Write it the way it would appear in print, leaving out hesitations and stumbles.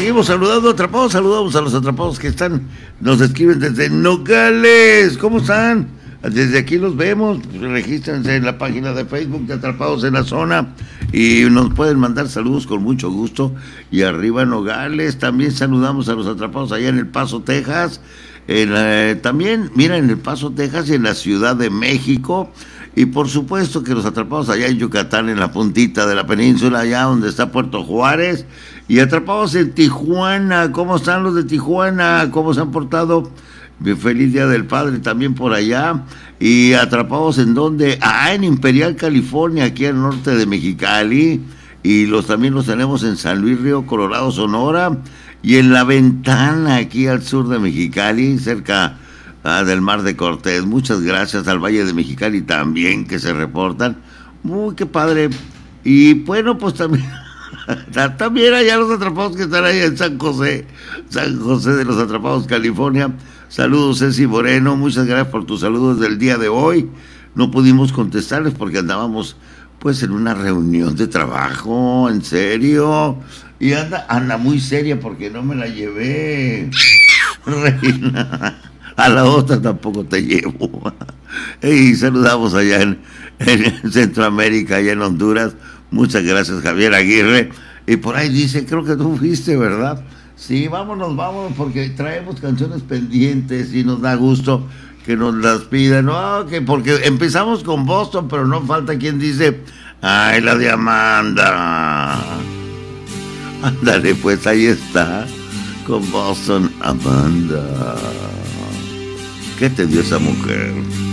seguimos saludando atrapados, saludamos a los atrapados que nos escriben desde Nogales. ¿Cómo están? Desde aquí los vemos, regístrense en la página de Facebook de Atrapados en la Zona y nos pueden mandar saludos con mucho gusto. Y arriba Nogales, también saludamos a los atrapados allá en El Paso, Texas. También, mira, en El Paso, Texas y en la Ciudad de México. Y por supuesto que los atrapados allá en Yucatán, en la puntita de la península, allá donde está Puerto Juárez. Y atrapados en Tijuana. ¿Cómo están los de Tijuana? ¿Cómo se han portado? Feliz Día del Padre también por allá. Y atrapados en donde, en Imperial, California, aquí al norte de Mexicali. Y también los tenemos en San Luis Río Colorado, Sonora. Y en La Ventana, aquí al sur de Mexicali, cerca del Mar de Cortés. Muchas gracias al Valle de Mexicali también que se reportan. Muy qué padre. Y bueno, pues también también allá los atrapados que están ahí en San José de los Atrapados, California. Saludos, Ceci Moreno, muchas gracias por tus saludos del día de hoy. No pudimos contestarles porque andábamos pues en una reunión de trabajo, en serio. Y anda muy seria porque no me la llevé, Reina. A la otra tampoco te llevo. Y saludamos allá en Centroamérica, allá en Honduras. Muchas gracias, Javier Aguirre. Y por ahí dice, creo que tú fuiste, ¿verdad? Sí, vámonos, porque traemos canciones pendientes y nos da gusto que nos las pidan. No, que porque empezamos con Boston, pero no falta quien dice, ay, la de Amanda. Ándale, pues ahí está, con Boston, Amanda. ¿Qué te dio esa mujer?